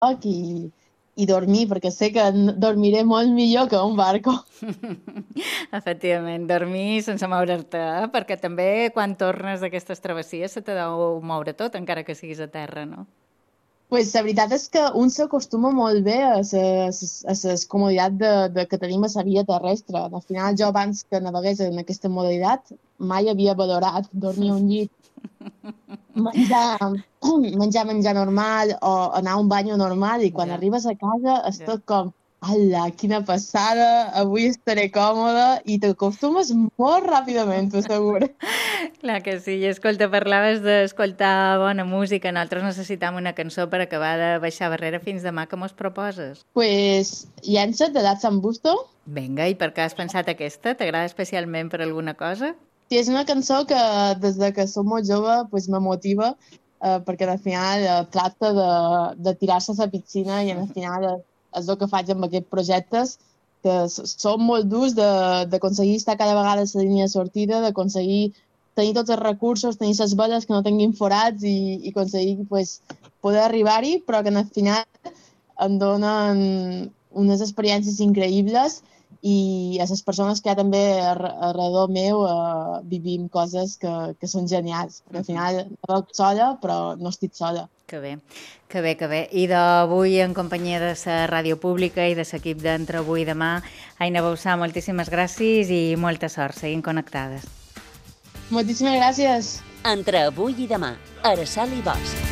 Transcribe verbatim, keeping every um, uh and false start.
lloc i, i dormir, perquè sé que dormiré molt millor que un barco. Efectivament, dormir sense moure't-te, eh? Perquè també quan tornes d'aquestes travessies se te deu moure tot, encara que siguis a terra, no? Pues la veritat és que un s'acostuma molt bé a la comoditat de, de que tenim a la via terrestre. Al final, jo abans que navegués en aquesta modalitat mai havia valorat dormir a un llit, menjar, menjar menjar normal o anar a un bany normal i quan Ja, arribes a casa és ja. tot com ala, quina passada, avui estaré còmoda i t'acostumes molt ràpidament, t'ho asseguro. Clar que sí. I escolta, parlaves d'escoltar bona música. Nosaltres necessitam una cançó per acabar de baixar barrera fins demà. Que mos proposes? Pues llança't de Dat San Busto. Vinga, i per què has pensat aquesta? T'agrada especialment per alguna cosa? Sí, és una cançó que des de que som molt jove pues, me motiva eh, perquè al final eh, tracta de, de tirar-se a la piscina i al final és, és el que faig amb aquests projectes que s- són molt durs de- d'aconseguir estar cada vegada a la línia de sortida, d'aconseguir tenir tots els recursos, tenir les veles que no tinguin forats i, i aconseguir pues, poder arribar-hi, però que al final em donen unes experiències increïbles i a les persones que hi ha també alrededor meu eh, vivim coses que, que són genials. Perquè al final no soc sola, però no estic sola. Que bé, que bé, que bé. I d'avui, en companyia de la ràdio pública i de l'equip d'Entre avui i demà, Aina Bausà, moltíssimes gràcies i molta sort. Seguim connectades. Moltíssimes gràcies. Entre avui i demà, Araceli Bosch.